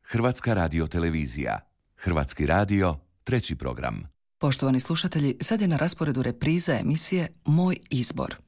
Hrvatska radiotelevizija. Hrvatski radio, 3. program. Poštovani slušatelji, sad je na rasporedu repriza emisije Moj izbor.